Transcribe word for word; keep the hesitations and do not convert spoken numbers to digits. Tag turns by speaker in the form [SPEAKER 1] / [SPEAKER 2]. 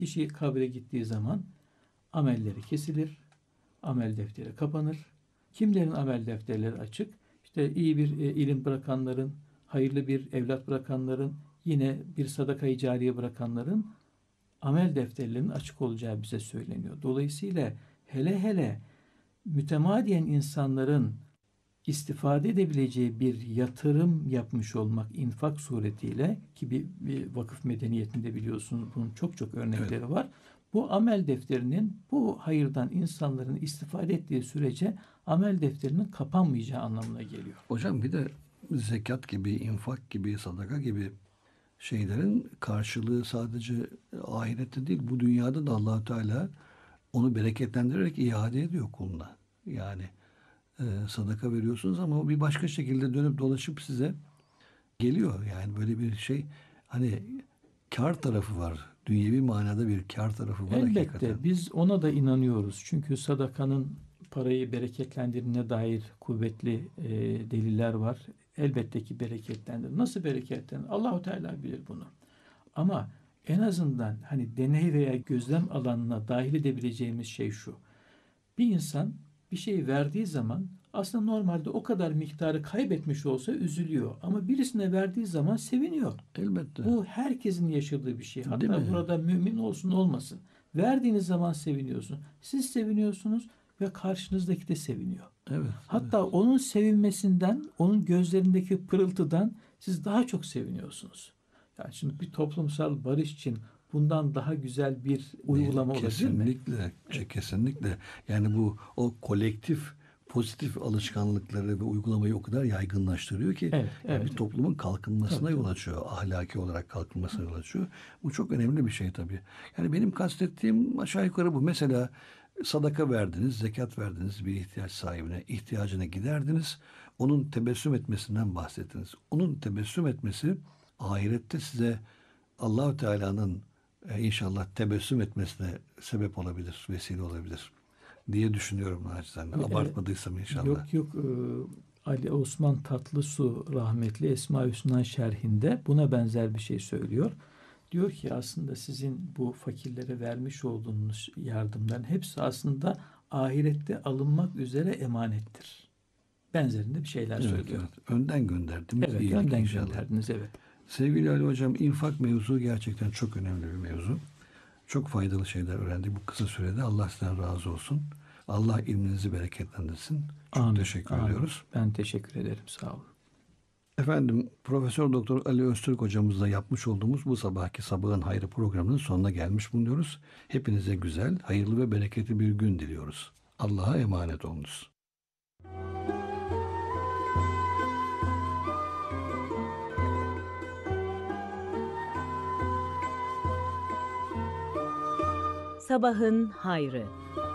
[SPEAKER 1] Kişi kabre gittiği zaman amelleri kesilir, amel defteri kapanır. Kimlerin amel defterleri açık? İşte iyi bir e, ilim bırakanların, hayırlı bir evlat bırakanların, yine bir sadaka-i cariye bırakanların amel defterlerinin açık olacağı bize söyleniyor. Dolayısıyla hele hele mütemadiyen insanların istifade edebileceği bir yatırım yapmış olmak infak suretiyle, ki bir, bir vakıf medeniyetinde biliyorsunuz bunun çok çok örnekleri evet. var. Bu amel defterinin, bu hayırdan insanların istifade ettiği sürece amel defterinin kapanmayacağı anlamına geliyor.
[SPEAKER 2] Hocam bir de zekat gibi, infak gibi, sadaka gibi şeylerin karşılığı sadece ahirette değil, bu dünyada da Allah Teala onu bereketlendirerek iade ediyor kuluna. Yani e, sadaka veriyorsunuz ama o bir başka şekilde dönüp dolaşıp size geliyor. Yani böyle bir şey, hani kar tarafı var. Dünyevi manada bir kar tarafı var.
[SPEAKER 1] Elbette
[SPEAKER 2] hakikaten.
[SPEAKER 1] Biz ona da inanıyoruz. Çünkü sadakanın parayı bereketlendirdiğine dair kuvvetli e, deliller var. Elbette ki bereketlendirir. Nasıl bereketlendirir? Allahu Teala bilir bunu. Ama en azından hani deney veya gözlem alanına dahil edebileceğimiz şey şu. Bir insan bir şey verdiği zaman aslında normalde o kadar miktarı kaybetmiş olsa üzülüyor. Ama birisine verdiği zaman seviniyor.
[SPEAKER 2] Elbette.
[SPEAKER 1] Bu herkesin yaşadığı bir şey. Hatta burada mümin olsun olmasın. Verdiğiniz zaman seviniyorsun. Siz seviniyorsunuz ve karşınızdaki de seviniyor.
[SPEAKER 2] Evet.
[SPEAKER 1] Hatta
[SPEAKER 2] evet.
[SPEAKER 1] onun sevinmesinden, onun gözlerindeki pırıltıdan siz daha çok seviniyorsunuz. Yani şimdi bir toplumsal barış için bundan daha güzel bir uygulama olabilir mi?
[SPEAKER 2] Kesinlikle, evet. kesinlikle. Yani bu o kolektif pozitif alışkanlıkları ve uygulamayı o kadar yaygınlaştırıyor ki
[SPEAKER 1] evet,
[SPEAKER 2] yani
[SPEAKER 1] evet.
[SPEAKER 2] bir toplumun kalkınmasına
[SPEAKER 1] tabii,
[SPEAKER 2] yol
[SPEAKER 1] tabii.
[SPEAKER 2] açıyor. Ahlaki olarak kalkınmasına yol açıyor. Bu çok önemli bir şey tabii. Yani benim kastettiğim aşağı yukarı bu. Mesela sadaka verdiniz, zekat verdiniz bir ihtiyaç sahibine, ihtiyacına giderdiniz. Onun tebessüm etmesinden bahsettiniz. Onun tebessüm etmesi ahirette size Allah-u Teala'nın e, inşallah tebessüm etmesine sebep olabilir, vesile olabilir diye düşünüyorum naçizane. Abartmadıysam inşallah.
[SPEAKER 1] Yok yok. Ali Osman Tatlısu rahmetli Esma-i Hüsna şerhinde buna benzer bir şey söylüyor. Diyor ki aslında sizin bu fakirlere vermiş olduğunuz yardımların hepsi aslında ahirette alınmak üzere emanettir. Benzerinde bir şeyler
[SPEAKER 2] evet,
[SPEAKER 1] söylüyor.
[SPEAKER 2] Evet. Önden gönderdiğimiz
[SPEAKER 1] evet,
[SPEAKER 2] iyilik
[SPEAKER 1] önden
[SPEAKER 2] inşallah.
[SPEAKER 1] gönderdiniz, evet.
[SPEAKER 2] Sevgili Ali Hocam, infak mevzu gerçekten çok önemli bir mevzu. Çok faydalı şeyler öğrendik bu kısa sürede. Allah sizden razı olsun. Allah ilminizi bereketlendirsin. Çok
[SPEAKER 1] Amin,
[SPEAKER 2] teşekkür
[SPEAKER 1] amin.
[SPEAKER 2] ediyoruz.
[SPEAKER 1] Ben teşekkür ederim. Sağ olun.
[SPEAKER 2] Efendim, Profesör Doktor Ali Öztürk hocamızla yapmış olduğumuz bu sabahki Sabahın Hayrı programının sonuna gelmiş bulunuyoruz. Hepinize güzel, hayırlı ve bereketli bir gün diliyoruz. Allah'a emanet olunuz.
[SPEAKER 3] Sabahın Hayrı.